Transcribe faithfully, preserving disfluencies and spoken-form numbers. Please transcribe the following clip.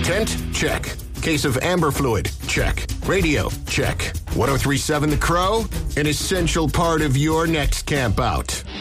Tent? Check. Case of amber fluid? Check. Radio? Check. ten thirty-seven The Crow? An essential part of your next camp out.